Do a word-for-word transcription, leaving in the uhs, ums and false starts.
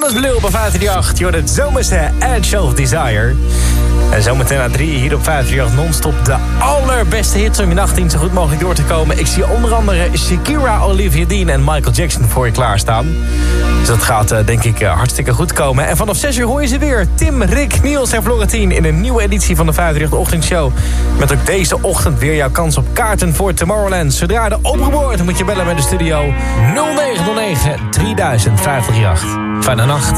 Thomas Blue op vijfhonderdachtendertig. Je hoort het zomerse Edge of Desire. En zometeen na drie hier op vijfhonderdachtendertig non-stop de allerbeste hits om je nachtdienst zo goed mogelijk door te komen. Ik zie onder andere Shakira, Olivia Dean en Michael Jackson voor je klaarstaan. Dus dat gaat uh, denk ik uh, hartstikke goed komen. En vanaf zes uur hoor je ze weer. Tim, Rick, Niels en Florentien in een nieuwe editie van de vijfhonderdachtendertig ochtendshow. Met ook deze ochtend weer jouw kans op kaarten voor Tomorrowland. Zodra de oproep wordt, moet je bellen met de studio nul negen nul negen drieduizend vijfhonderdachtendertig. Fijne nacht.